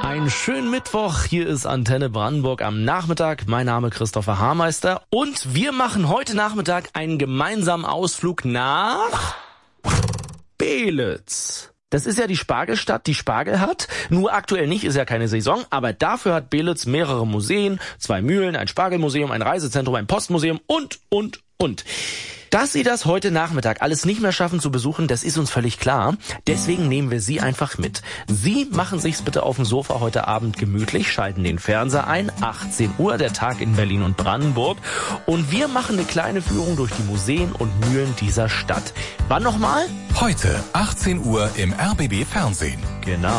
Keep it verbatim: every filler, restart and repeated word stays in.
Einen schönen Mittwoch, hier ist Antenne Brandenburg am Nachmittag. Mein Name Christopher Haarmeister und wir machen heute Nachmittag einen gemeinsamen Ausflug nach Beelitz. Das ist ja die Spargelstadt, die Spargel hat. Nur aktuell nicht, ist ja keine Saison, aber dafür hat Beelitz mehrere Museen, zwei Mühlen, ein Spargelmuseum, ein Reisezentrum, ein Postmuseum und, und, und. Dass Sie das heute Nachmittag alles nicht mehr schaffen zu besuchen, das ist uns völlig klar. Deswegen nehmen wir Sie einfach mit. Sie machen sich's bitte auf dem Sofa heute Abend gemütlich, schalten den Fernseher ein, achtzehn Uhr, der Tag in Berlin und Brandenburg. Und wir machen eine kleine Führung durch die Museen und Mühlen dieser Stadt. Wann nochmal? Heute, achtzehn Uhr im R B B Fernsehen. Genau.